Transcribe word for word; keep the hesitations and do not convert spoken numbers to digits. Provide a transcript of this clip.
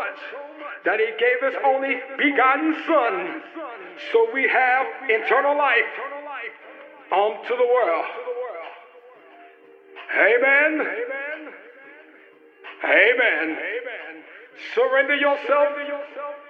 much that he gave his only begotten Son, so we have eternal life unto the world. Amen. Amen. Surrender yourself